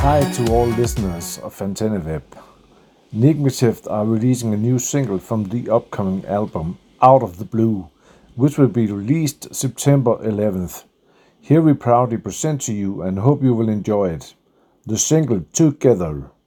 Hi to all listeners of AntennaWeb. Nigmative are releasing a new single from the upcoming album Out of the Blue, which will be released September 11th. Here we proudly present to you and hope you will enjoy it. The single Together.